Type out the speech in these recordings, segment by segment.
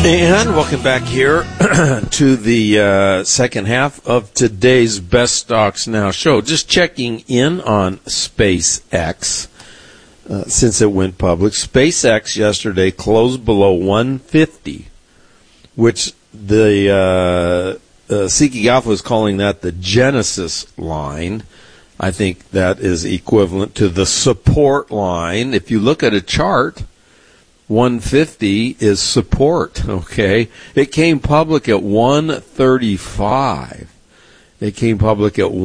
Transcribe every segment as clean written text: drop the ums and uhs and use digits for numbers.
And welcome back here to the second half of today's Best Stocks Now show. Just checking in on SpaceX since it went public. SpaceX yesterday closed below 150, which the Seeking Alpha is calling that the Genesis line. I think that is equivalent to the support line. If you look at a chart, 150 is support, okay? It came public at 135. It came public at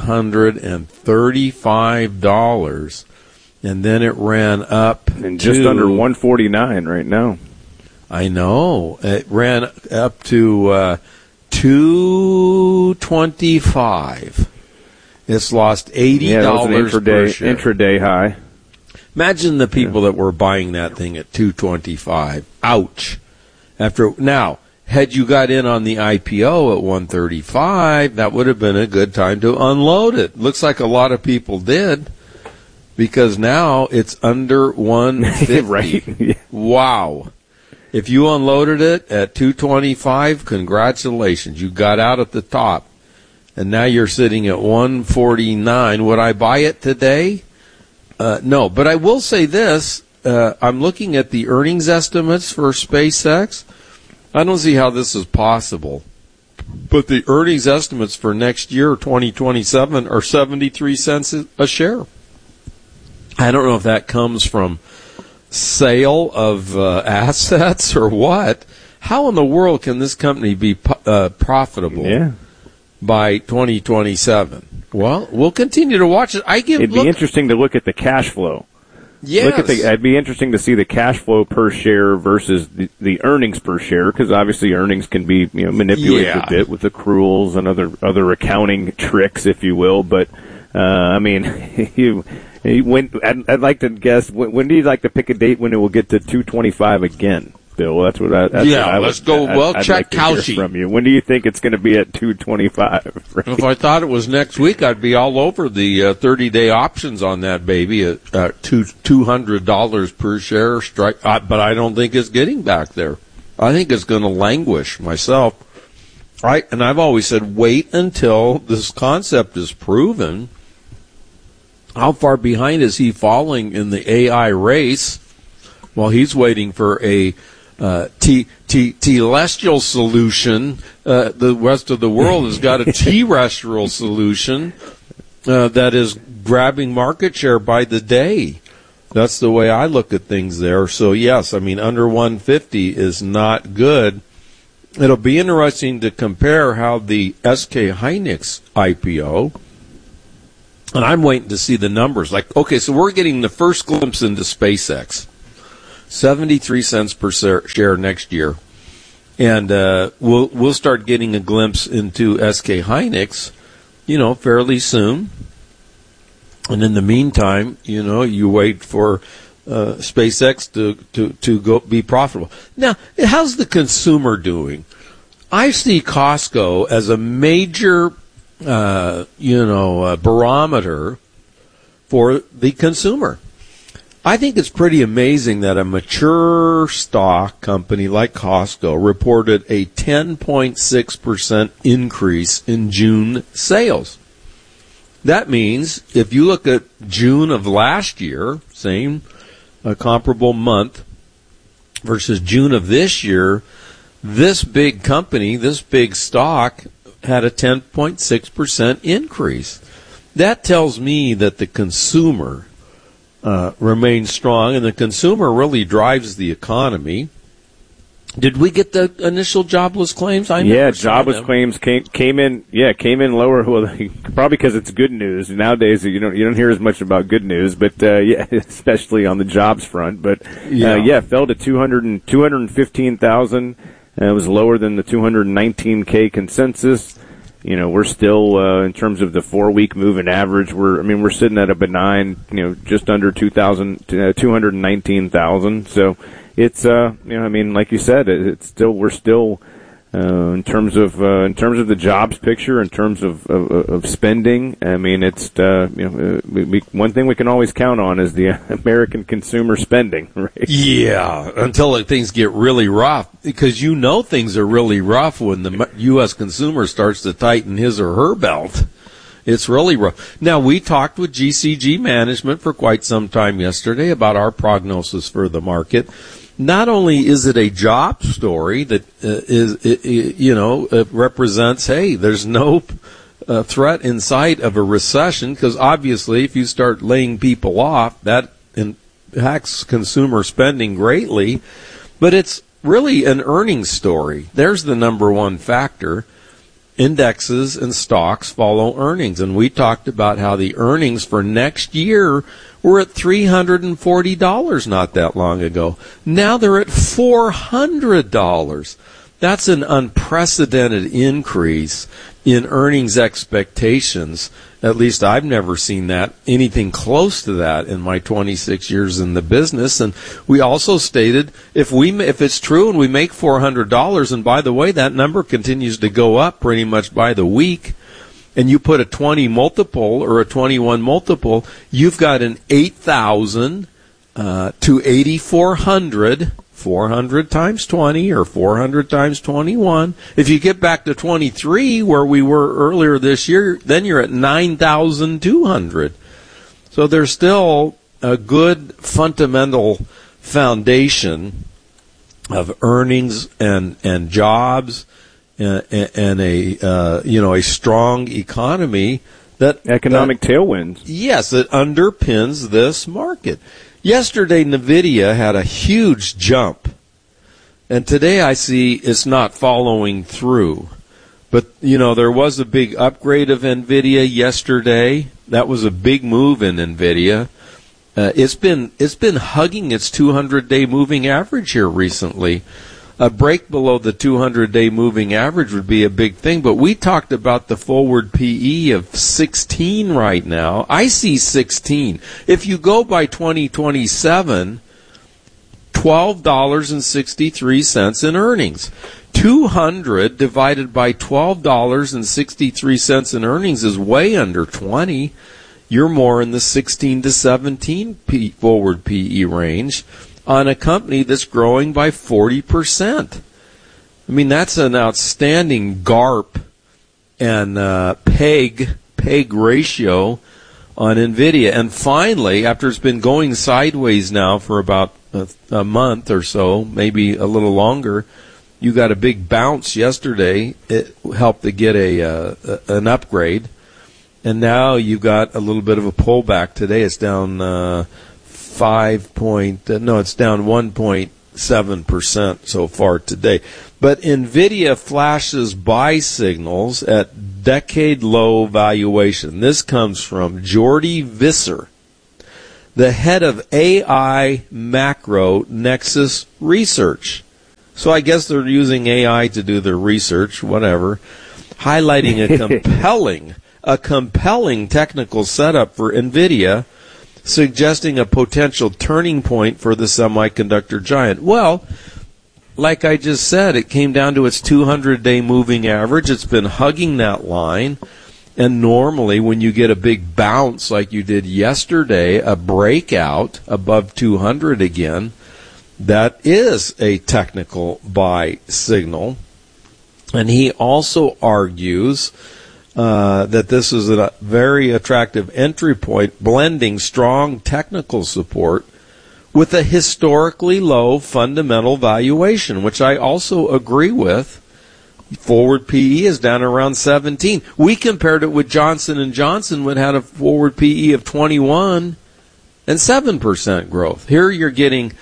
$135, and then it ran up and just under 149 right now. I know. It ran up to 225. It's lost $80 per share. Intraday high. Imagine the people that were buying that thing at 225. Ouch. Now, had you got in on the IPO at 135, that would have been a good time to unload it. Looks like a lot of people did, because now it's under 150. Right. Yeah. Wow. If you unloaded it at 225, congratulations. You got out at the top. And now you're sitting at 149. Would I buy it today? No, but I will say this. I'm looking at the earnings estimates for SpaceX. I don't see how this is possible. But the earnings estimates for next year, 2027, are 73 cents a share. I don't know if that comes from sale of assets or what. How in the world can this company be profitable by 2027? Well, we'll continue to watch it. It'd be interesting to look at the cash flow. Yes. It'd be interesting to see the cash flow per share versus the earnings per share, because obviously earnings can be manipulated a bit with accruals and other accounting tricks, if you will. But I mean, I'd like to guess, when do you like to pick a date when it will get to 225 again? Bill, let's go. Well, check Kalshi from you. When do you think it's going to be at 225? Right? If I thought it was next week, I'd be all over the 30-day options on that baby at $200 per share strike. But I don't think it's getting back there. I think it's going to languish myself. Right? And I've always said, wait until this concept is proven. How far behind is he falling in the AI race while he's waiting for a telestial solution? The rest of the world has got a terrestrial solution that is grabbing market share by the day. That's the way I look at things there. So, yes, I mean, under 150 is not good. It'll be interesting to compare how the SK Hynix IPO, and I'm waiting to see the numbers. Like, okay, so we're getting the first glimpse into SpaceX. 73 cents per share next year. And we'll start getting a glimpse into SK Hynix, fairly soon. And in the meantime, you wait for SpaceX to go be profitable. Now, how's the consumer doing? I see Costco as a major barometer for the consumer. I think it's pretty amazing that a mature stock company like Costco reported a 10.6% increase in June sales. That means if you look at June of last year, same comparable month, versus June of this year, this big company, this big stock, had a 10.6% increase. That tells me that the consumer remains strong, and the consumer really drives the economy. Did we get the initial jobless claims? Jobless claims came in lower. Well, probably because it's good news. Nowadays, you don't hear as much about good news, but especially on the jobs front. But fell to 215,000. It was lower than the 219K consensus. We're still in terms of the 4-week moving average. We're sitting at a benign, just under 219,000. So it's like you said, we're still In terms of the jobs picture, in terms of spending, I mean, it's one thing we can always count on is the American consumer spending, right? Yeah, until things get really rough, because things are really rough when the U.S. consumer starts to tighten his or her belt. It's really rough. Now, we talked with GCG management for quite some time yesterday about our prognosis for the market. Not only is it a job story that represents, hey, there's no threat in sight of a recession, because obviously if you start laying people off, that impacts consumer spending greatly. But it's really an earnings story. There's the number one factor. Indexes and stocks follow earnings. And we talked about how the earnings for next year were at $340 not that long ago. Now they're at $400. That's an unprecedented increase in earnings expectations. At least I've never seen anything close to that in my 26 years in the business. And we also stated if it's true and we make $400, and by the way, that number continues to go up pretty much by the week, and you put a 20 multiple or a 21 multiple, you've got an 8,000 to 8,400, 400 times 20 or 400 times 21. If you get back to 23, where we were earlier this year, then you're at 9,200. So there's still a good fundamental foundation of earnings and jobs and a strong economy that economic tailwinds. Yes, that underpins this market. Yesterday, NVIDIA had a huge jump, and today I see it's not following through. But, there was a big upgrade of NVIDIA yesterday. That was a big move in NVIDIA. It's been hugging its 200-day moving average here recently. A break below the 200-day moving average would be a big thing, but we talked about the forward PE of 16 right now. I see 16. If you go by 2027, $12.63 in earnings. 200 divided by $12.63 in earnings is way under 20. You're more in the 16 to 17 forward PE range on a company that's growing by 40%. I mean, that's an outstanding GARP and PEG ratio on NVIDIA. And finally, after it's been going sideways now for about a month or so, maybe a little longer, you got a big bounce yesterday. It helped to get an upgrade. And now you've got a little bit of a pullback today. It's down it's down 1.7% so far today. But NVIDIA flashes buy signals at decade low valuation. This comes from Jordi Visser, the head of AI Macro Nexus Research. So I guess they're using AI to do their research, whatever, highlighting a compelling technical setup for NVIDIA, suggesting a potential turning point for the semiconductor giant. Well, like I just said, it came down to its 200-day moving average. It's been hugging that line. And normally when you get a big bounce like you did yesterday, a breakout above 200 again, that is a technical buy signal. And he also argues that this is a very attractive entry point, blending strong technical support with a historically low fundamental valuation, which I also agree with. Forward PE is down around 17. We compared it with Johnson & Johnson, which had a forward PE of 21 and 7% growth. Here you're getting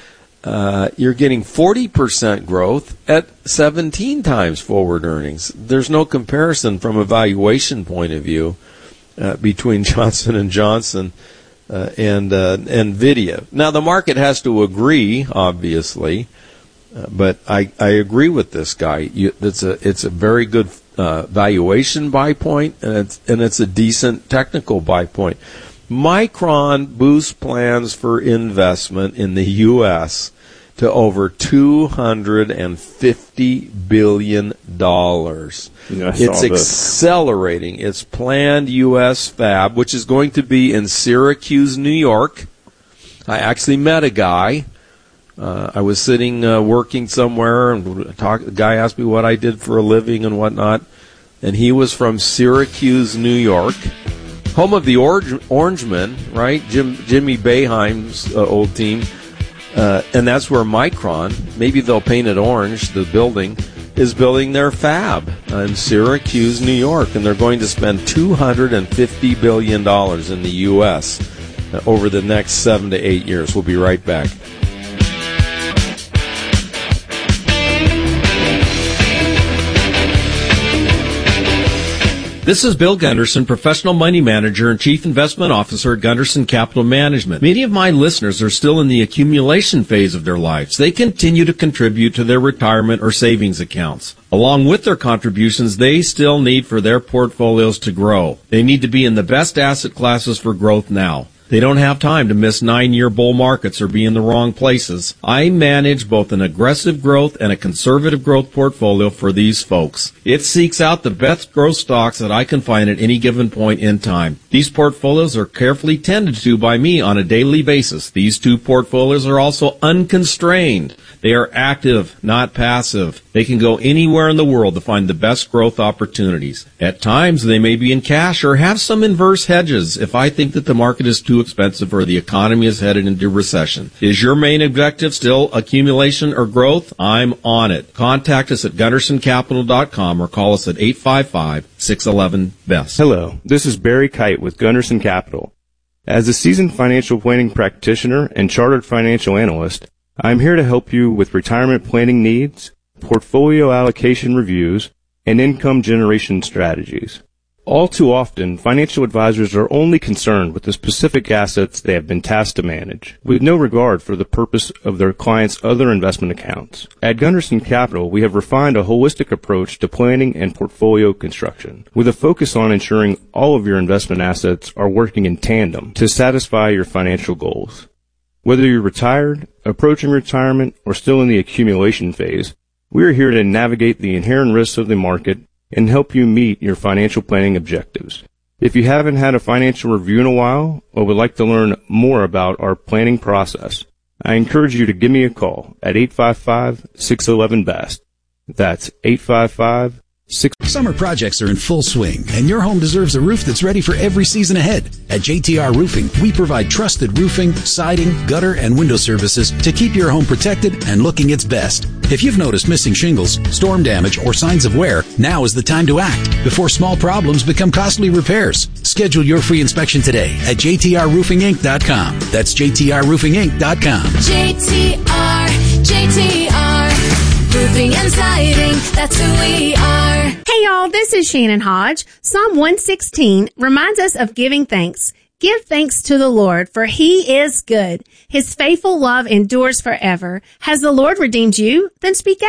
40% growth at 17 times forward earnings. There's no comparison from a valuation point of view between Johnson & Johnson and NVIDIA. Now, the market has to agree, obviously, but I agree with this guy. It's a very good valuation buy point, and it's a decent technical buy point. Micron boosts plans for investment in the U.S. to over $250 billion It's accelerating. It's planned U.S. fab, which is going to be in Syracuse, New York. I actually met a guy. I was sitting working somewhere, and the guy asked me what I did for a living and whatnot, and he was from Syracuse, New York, home of the Orangemen, right? Jimmy Boeheim's old team, and that's where Micron, maybe they'll paint it orange, the building, is building their fab in Syracuse, New York, and they're going to spend $250 billion in the U.S. Over the next 7 to 8 years. We'll be right back. This is Bill Gunderson, Professional Money Manager and Chief Investment Officer at Gunderson Capital Management. Many of my listeners are still in the accumulation phase of their lives. They continue to contribute to their retirement or savings accounts. Along with their contributions, they still need for their portfolios to grow. They need to be in the best asset classes for growth now. They don't have time to miss 9-year bull markets or be in the wrong places. I manage both an aggressive growth and a conservative growth portfolio for these folks. It seeks out the best growth stocks that I can find at any given point in time. These portfolios are carefully tended to by me on a daily basis. These two portfolios are also unconstrained. They are active, not passive. They can go anywhere in the world to find the best growth opportunities. At times, they may be in cash or have some inverse hedges if I think that the market is too expensive or the economy is headed into recession. Is your main objective still accumulation or growth? I'm on it. Contact us at GundersonCapital.com or call us at 855-611-BEST. Hello, this is Barry Kite with Gunderson Capital. As a seasoned financial planning practitioner and chartered financial analyst, I'm here to help you with retirement planning needs, portfolio allocation reviews, and income generation strategies. All too often, financial advisors are only concerned with the specific assets they have been tasked to manage, with no regard for the purpose of their clients' other investment accounts. At Gunderson Capital, we have refined a holistic approach to planning and portfolio construction, with a focus on ensuring all of your investment assets are working in tandem to satisfy your financial goals. Whether you're retired, approaching retirement, or still in the accumulation phase, we are here to navigate the inherent risks of the market and help you meet your financial planning objectives. If you haven't had a financial review in a while or would like to learn more about our planning process, I encourage you to give me a call at 855-611-BEST. That's 855-611-BEST. Summer projects are in full swing, and your home deserves a roof that's ready for every season ahead. At JTR Roofing, we provide trusted roofing, siding, gutter, and window services to keep your home protected and looking its best. If you've noticed missing shingles, storm damage, or signs of wear, now is the time to act before small problems become costly repairs. Schedule your free inspection today at JTRRoofingInc.com. That's JTRRoofingInc.com. JTR Roofing and Siding, that's who we are. Hey y'all, this is Shannon Hodge. Psalm 116 reminds us of giving thanks. Give thanks to the Lord, for He is good. His faithful love endures forever. Has the Lord redeemed you? Then speak out.